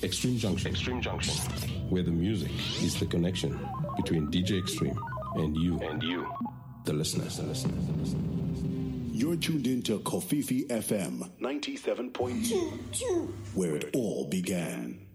Extreme Junction. Where the music is the connection between DJ Extreme and you, the listener. You're tuned into Kofifi FM 97.2, where it all began.